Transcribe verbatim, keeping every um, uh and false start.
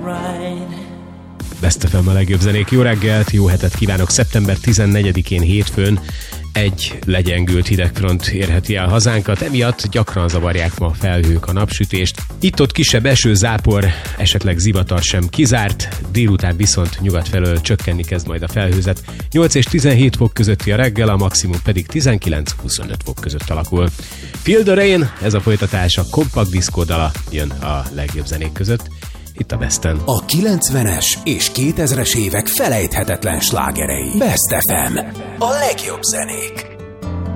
Best ef em a legjobb zenék. Jó reggelt, jó hetet kívánok. szeptember tizennegyedikén hétfőn egy legyengült hidegfront érheti el hazánkat, emiatt gyakran zavarják ma a felhők a napsütést. Itt-ott kisebb eső, zápor, esetleg zivatar sem kizárt, délután viszont nyugat felől csökkenni kezd majd a felhőzet. nyolc és tizenhét fok közötti a reggel, a maximum pedig tizenkilenc-huszonöt fok között alakul. Feel the Rain, ez a folytatás, a kompakt diszkó dala jön a legjobb zenék között. Itt a Besten. A kilencvenes és kétezres évek felejthetetlen slágerei. Best ef em. A legjobb zenék.